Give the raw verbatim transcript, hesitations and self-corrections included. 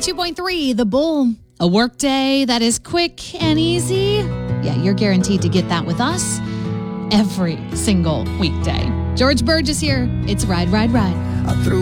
ninety-two point three, The Bull. A work day that is quick and easy. Yeah, you're guaranteed to get that with us every single weekday. George Burgess here. It's Ride, Ride, Ride. I threw